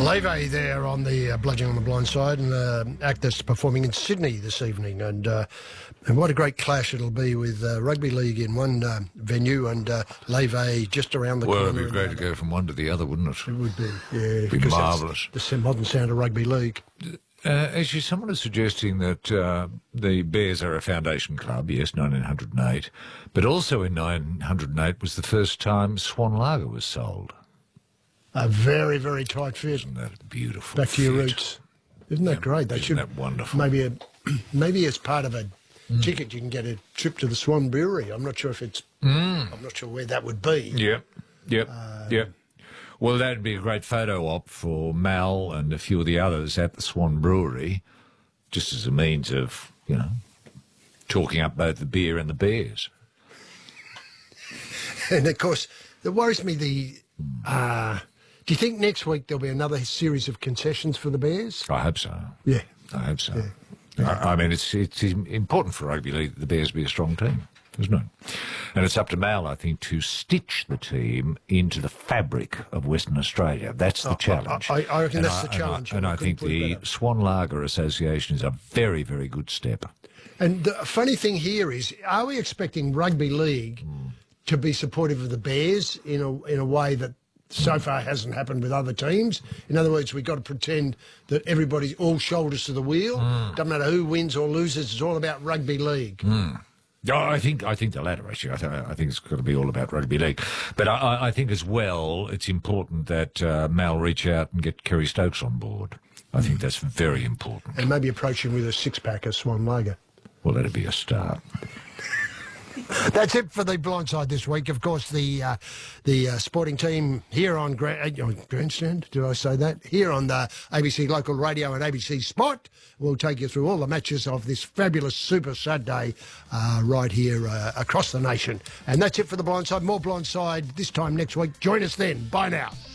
Leve there on the Bludgeon on the Blind Side, and act that's performing in Sydney this evening. And what a great clash it'll be with rugby league in one venue and Leve just around the corner. Well, it'd be great to go from one to the other, wouldn't it? It would be, yeah. It'd be marvellous. The modern sound of rugby league. Actually, someone is suggesting that the Bears are a foundation club, yes, 1908, but also in 1908 was the first time Swan Lager was sold. A very, very tight fit. Isn't that beautiful? Back to your roots. Isn't that great? They Isn't that wonderful? Maybe as part of a ticket you can get a trip to the Swan Brewery. I'm not sure if it's... I'm not sure where that would be. Yep. Well, that'd be a great photo op for Mal and a few of the others at the Swan Brewery, just as a means of, talking up both the beer and the Bears. And, of course, it worries me do you think next week there'll be another series of concessions for the Bears? I hope so. Yeah. I hope so. Yeah. I mean, it's important for rugby league that the Bears be a strong team, isn't it? And it's up to Mal, I think, to stitch the team into the fabric of Western Australia. That's the challenge. I reckon that's the challenge. And I think the Swan Lager Association is a very, very good step. And the funny thing here is, are we expecting rugby league to be supportive of the Bears in a way that so far hasn't happened with other teams? In other words, we've got to pretend that everybody's all shoulders to the wheel. Doesn't matter who wins or loses. It's all about rugby league. I think the latter, actually. I think it's got to be all about rugby league. But I think as well, it's important that Mal reach out and get Kerry Stokes on board. I think that's very important. And maybe approach him with a six-pack of Swan Lager. Well, that'd be a start. That's it for the Blindside this week. Of course, the sporting team here on Grandstand, did I say that? Here on the ABC Local Radio and ABC Sport, we'll take you through all the matches of this fabulous Super Saturday right here across the nation. And that's it for the Blindside. More Blindside this time next week. Join us then. Bye now.